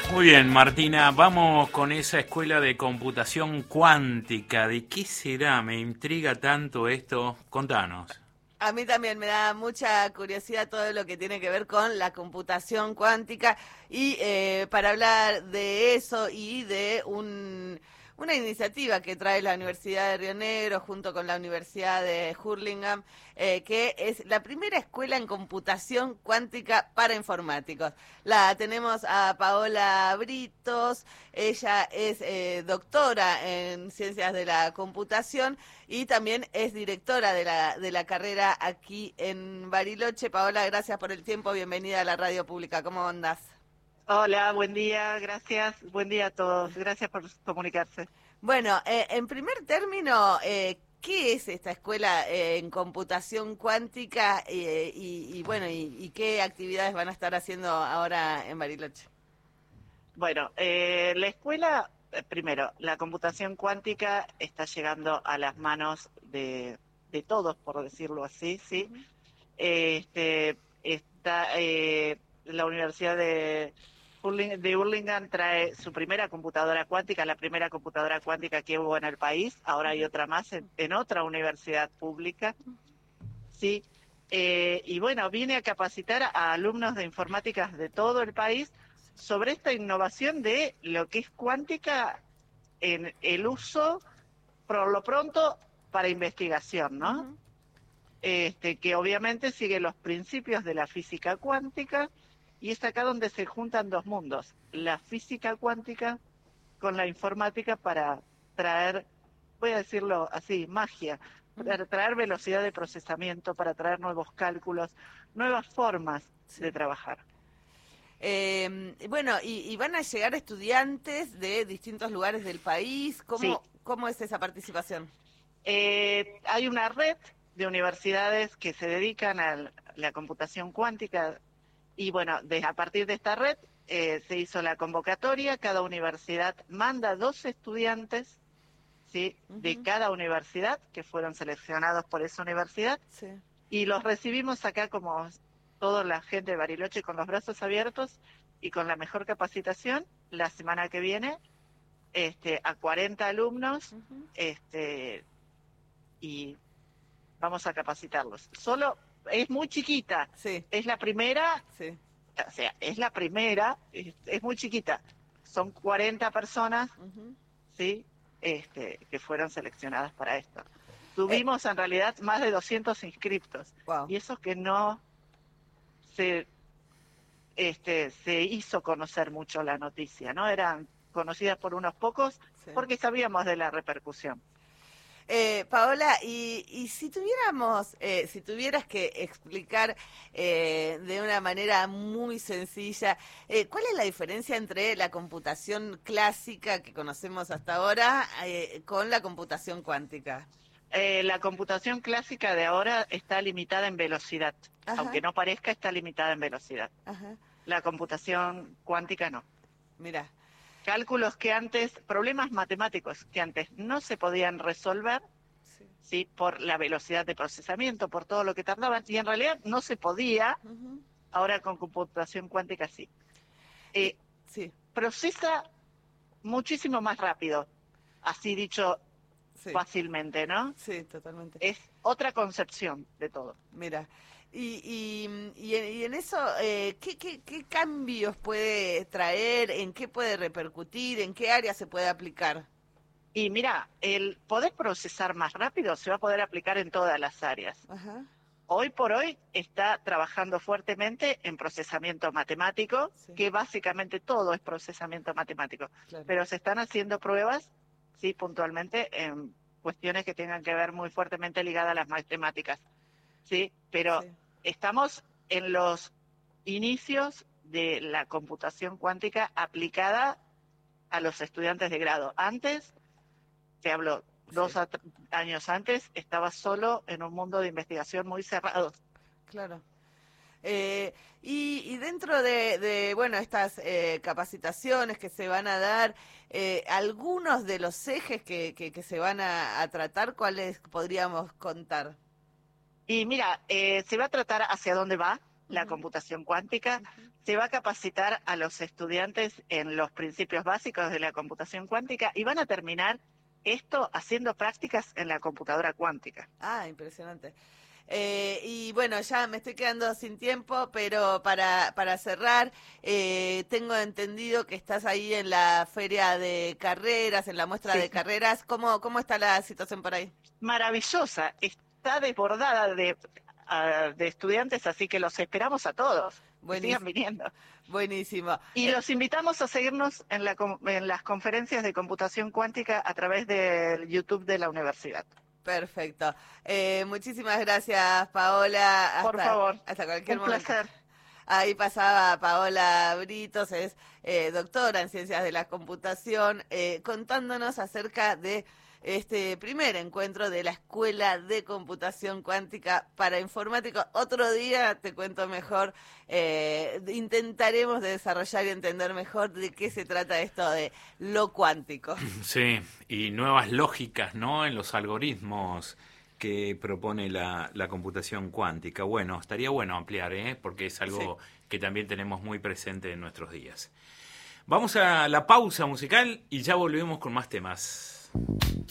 Muy bien, Martina, vamos con esa escuela de computación cuántica. ¿De qué será? Me intriga tanto esto. Contanos. A mí también me da mucha curiosidad todo lo que tiene que ver con la computación cuántica y para hablar de eso y de una iniciativa que trae la Universidad de Río Negro junto con la Universidad de Hurlingham, que es la primera escuela en computación cuántica para informáticos. La tenemos a Paola Britos, ella es doctora en ciencias de la computación y también es directora de la carrera aquí en Bariloche. Paola, gracias por el tiempo, bienvenida a la radio pública, ¿cómo andás? Hola, buen día, gracias. Buen día a todos. Gracias por comunicarse. Bueno, en primer término, ¿qué es esta escuela en computación cuántica bueno, y qué actividades van a estar haciendo ahora en Bariloche? Bueno, la escuela, primero, la computación cuántica está llegando a las manos de todos, por decirlo así, ¿sí? Está la Universidad de Hurlingham trae su primera computadora cuántica, la primera computadora cuántica que hubo en el país. Ahora hay otra más en otra universidad pública, ¿sí? Y bueno, viene a capacitar a alumnos de informáticas de todo el país sobre esta innovación de lo que es cuántica en el uso, por lo pronto, para investigación, ¿no? Uh-huh. Que obviamente sigue los principios de la física cuántica, y es acá donde se juntan dos mundos, la física cuántica con la informática para traer, voy a decirlo así, magia, para traer velocidad de procesamiento, para traer nuevos cálculos, nuevas formas de trabajar. Bueno, y van a llegar estudiantes de distintos lugares del país. Sí. ¿Cómo es esa participación? Hay una red de universidades que se dedican a la computación cuántica y bueno, a partir de esta red se hizo la convocatoria, cada universidad manda 2 estudiantes, ¿sí? Uh-huh. De cada universidad que fueron seleccionados por esa universidad, sí. Y los recibimos acá como toda la gente de Bariloche con los brazos abiertos y con la mejor capacitación la semana que viene, a 40 alumnos, uh-huh. Y vamos a capacitarlos. Solo es muy chiquita, sí. Es la primera, sí. O sea, es la primera, es muy chiquita. Son 40 personas, uh-huh. ¿Sí? Que fueron seleccionadas para esto. Tuvimos en realidad más de 200 inscriptos. Wow. Y eso que no se hizo conocer mucho la noticia, ¿no? Eran conocidas por unos pocos, sí. Porque sabíamos de la repercusión. Paola, y si tuvieras que explicar de una manera muy sencilla, ¿cuál es la diferencia entre la computación clásica que conocemos hasta ahora con la computación cuántica? La computación clásica de ahora está limitada en velocidad. Ajá. Aunque no parezca, está limitada en velocidad. Ajá. La computación cuántica no. Mira. Cálculos que antes, problemas matemáticos que antes no se podían resolver, sí. ¿Sí? Por la velocidad de procesamiento, por todo lo que tardaban, y en realidad no se podía, uh-huh. Ahora con computación cuántica sí. Sí. Procesa muchísimo más rápido, así dicho, sí. Fácilmente, ¿no? Sí, totalmente. Es otra concepción de todo. Mira. Y en eso, ¿qué cambios puede traer? ¿En qué puede repercutir? ¿En qué área se puede aplicar? Y mira, el poder procesar más rápido se va a poder aplicar en todas las áreas. Ajá. Hoy por hoy está trabajando fuertemente en procesamiento matemático, sí. Que básicamente todo es procesamiento matemático. Claro. Pero se están haciendo pruebas, sí, puntualmente, en cuestiones que tengan que ver muy fuertemente ligadas a las matemáticas. Sí, pero sí. Estamos en los inicios de la computación cuántica aplicada a los estudiantes de grado. Antes, te hablo, sí. 2 años antes, estaba solo en un mundo de investigación muy cerrado. Claro. Y dentro de bueno, estas capacitaciones que se van a dar, algunos de los ejes que se van a tratar, ¿cuáles podríamos contar? Y mira, se va a tratar hacia dónde va la computación cuántica, se va a capacitar a los estudiantes en los principios básicos de la computación cuántica y van a terminar esto haciendo prácticas en la computadora cuántica. Ah, impresionante. Y bueno, ya me estoy quedando sin tiempo, pero para cerrar, tengo entendido que estás ahí en la feria de carreras, en la muestra de carreras. ¿Cómo está la situación por ahí? Maravillosa, está desbordada de estudiantes, así que los esperamos a todos. Que sigan viniendo. Buenísimo. Y los invitamos a seguirnos en las conferencias de computación cuántica a través del YouTube de la universidad. Perfecto. Muchísimas gracias, Paola. Por favor. Hasta cualquier momento. Un placer. Ahí pasaba Paola Britos, es doctora en Ciencias de la Computación, contándonos acerca de este primer encuentro de la Escuela de Computación Cuántica para Informáticos. Otro día te cuento mejor, intentaremos desarrollar y entender mejor de qué se trata esto de lo cuántico. Sí, y nuevas lógicas, ¿no?, en los algoritmos que propone la computación cuántica. Bueno, estaría bueno ampliar, porque es algo que también tenemos muy presente en nuestros días. Vamos a la pausa musical y ya volvemos con más temas.